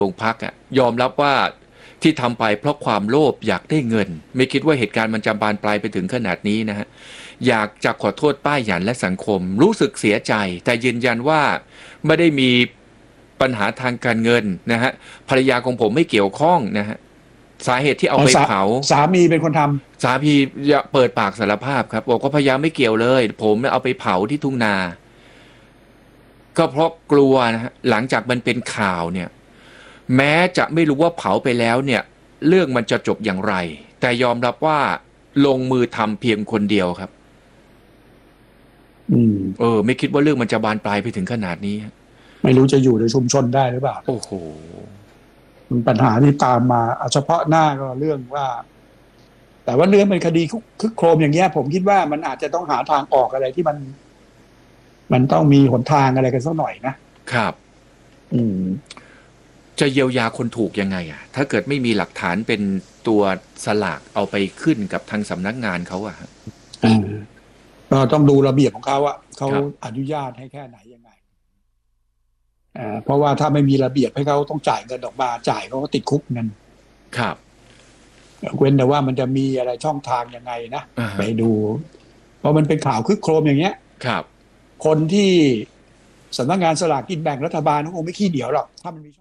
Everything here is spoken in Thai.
โรงพักยอมรับว่าที่ทำไปเพราะความโลภอยากได้เงินไม่คิดว่าเหตุการณ์มันจะบานปลายไปถึงขนาดนี้นะฮะอยากจะขอโทษป้าหยันและสังคมรู้สึกเสียใจแต่ยืนยันว่าไม่ได้มีปัญหาทางการเงินนะฮะภรรยาของผมไม่เกี่ยวข้องนะฮะสาเหตุที่เอาไปเผาสามีเป็นคนทำสามีเปิดปากสารภาพครับบอกว่าภรรยาไม่เกี่ยวเลยผมเอาไปเผาที่ทุ่งนาก็เพราะกลัวนะฮะหลังจากมันเป็นข่าวเนี่ย แม้จะไม่รู้ว่าเผาไปแล้วเนี่ยเรื่องมันจะจบอย่างไรแต่ยอมรับว่าลงมือทำเพียงคนเดียวครับอืมไม่คิดว่าเรื่องมันจะบานปลายไปถึงขนาดนี้ไม่รู้จะอยู่ในชุมชนได้หรือเปล่าโอ้โหมันปัญหาที่ตามมาเฉพาะหน้าก็เรื่องว่าแต่ว่าเรื่องเป็นคดีคึกโครมอย่างเงี้ยผมคิดว่ามันอาจจะต้องหาทางออกอะไรที่มันต้องมีหนทางอะไรกันสักหน่อยนะครับอืมจะเยียวยาคนถูกยังไงถ้าเกิดไม่มีหลักฐานเป็นตัวสลากเอาไปขึ้นกับทางสำนักงานเขาก็ต้องดูระเบียบของเขาเขาอนุญาตให้แค่ไหนยังไงเพราะว่าถ้าไม่มีระเบียบให้เขาต้องจ่ายเงินออกมาจ่ายเขาก็ติดคุกเงินครับเว้นแต่ว่ามันจะมีอะไรช่องทางยังไงนะไปดูเพราะมันเป็นข่าวคึกโครมอย่างเงี้ยครับคนที่สำนักงานสลากกินแบ่งรัฐบาลเขาคงไม่ขี้เหนียวหรอกถ้ามันมี